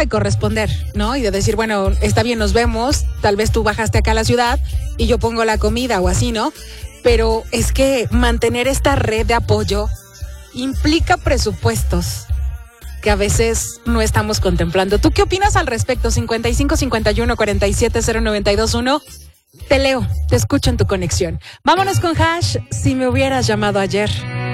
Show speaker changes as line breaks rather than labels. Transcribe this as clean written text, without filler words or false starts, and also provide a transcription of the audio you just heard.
de corresponder, ¿no? Y de decir, bueno, está bien, nos vemos, tal vez tú bajaste acá a la ciudad y yo pongo la comida o así, ¿no? Pero es que mantener esta red de apoyo implica presupuestos que a veces no estamos contemplando. ¿Tú qué opinas al respecto? 55 51 47 0921. Te leo, te escucho en tu conexión. Vámonos con Hash, Si me hubieras llamado ayer.